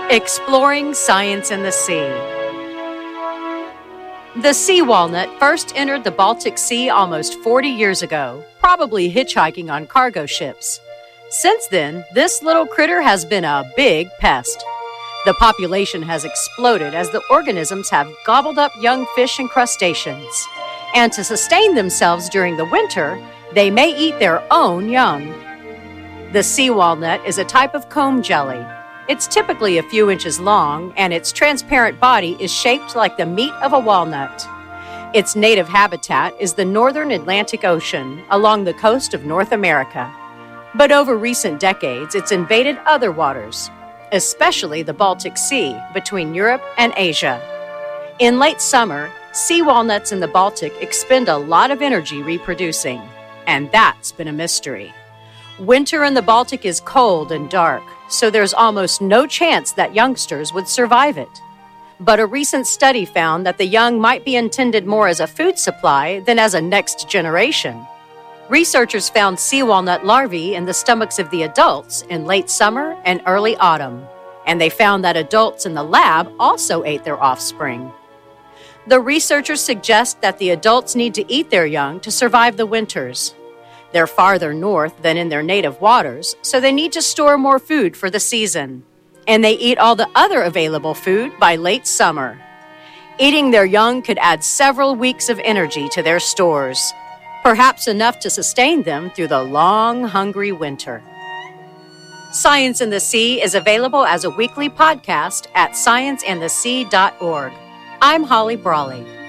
Exploring Science in the Sea. The sea walnut first entered the Baltic Sea almost 40 years ago, probably hitchhiking on cargo ships. Since then, this little critter has been a big pest. The population has exploded as the organisms have gobbled up young fish and crustaceans. And to sustain themselves during the winter, they may eat their own young. The sea walnut is a type of comb jelly. It's typically a few inches long, and its transparent body is shaped like the meat of a walnut. Its native habitat is the northern Atlantic Ocean along the coast of North America. But over recent decades, it's invaded other waters, especially the Baltic Sea between Europe and Asia. In late summer, sea walnuts in the Baltic expend a lot of energy reproducing, and that's been a mystery. Winter in the Baltic is cold and dark, so there's almost no chance that youngsters would survive it. But a recent study found that the young might be intended more as a food supply than as a next generation. Researchers found sea walnut larvae in the stomachs of the adults in late summer and early autumn, and they found that adults in the lab also ate their offspring. The researchers suggest that the adults need to eat their young to survive the winters. They're farther north than in their native waters, so they need to store more food for the season. And they eat all the other available food by late summer. Eating their young could add several weeks of energy to their stores, perhaps enough to sustain them through the long, hungry winter. Science in the Sea is available as a weekly podcast at scienceandthesea.org. I'm Holly Brawley.